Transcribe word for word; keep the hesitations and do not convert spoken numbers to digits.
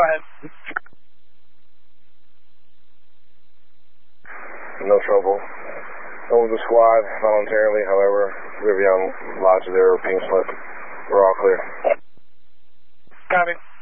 ahead. No trouble. Over the squad voluntarily, however, Rivian lodged there, ping slip. We're all clear. Copy.